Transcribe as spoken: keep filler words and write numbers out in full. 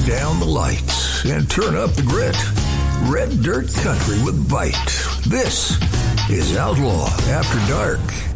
down the lights and turn up the grit. Red Dirt Country with Bite. This is Outlaw After Dark.